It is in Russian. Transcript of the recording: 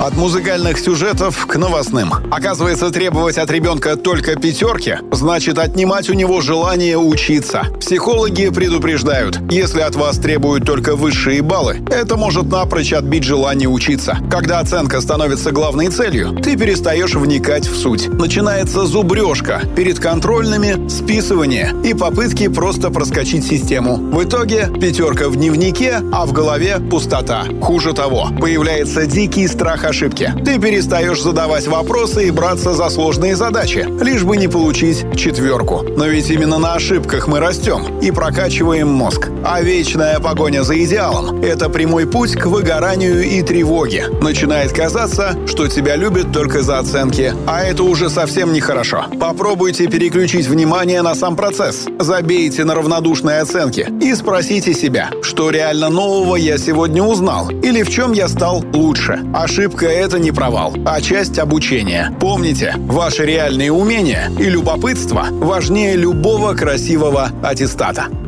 От музыкальных сюжетов к новостным. Оказывается, требовать от ребенка только 5 значит отнимать у него желание учиться. Психологи предупреждают, если от вас требуют только высшие баллы, это может напрочь отбить желание учиться. Когда оценка становится главной целью, ты перестаешь вникать в суть. Начинается зубрежка, перед контрольными списывание и попытки просто проскочить систему. В итоге 5 в дневнике, а в голове пустота. Хуже того, появляется дикий страх ошибки. Ты перестаешь задавать вопросы и браться за сложные задачи, лишь бы не получить 4. Но ведь именно на ошибках мы растем и прокачиваем мозг. А вечная погоня за идеалом — это прямой путь к выгоранию и тревоге. Начинает казаться, что тебя любят только за оценки, а это уже совсем нехорошо. Попробуйте переключить внимание на сам процесс. Забейте на равнодушные оценки и спросите себя, что реально нового я сегодня узнал или в чем я стал лучше. Ошибка — это не провал, а часть обучения. Помните, ваши реальные умения и любопытство важнее любого красивого аттестата.